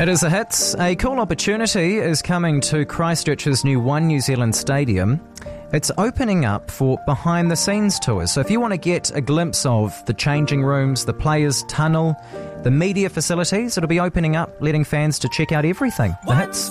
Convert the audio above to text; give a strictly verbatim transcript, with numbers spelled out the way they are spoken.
It is a hits. A cool opportunity is coming to Christchurch's new One New Zealand Stadium. It's opening up for behind-the-scenes tours. So if you want to get a glimpse of the changing rooms, the players' tunnel, the media facilities, it'll be opening up, letting fans to check out everything. The hits.